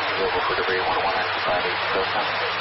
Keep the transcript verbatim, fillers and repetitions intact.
Available for debris one one nine five eight zero seven.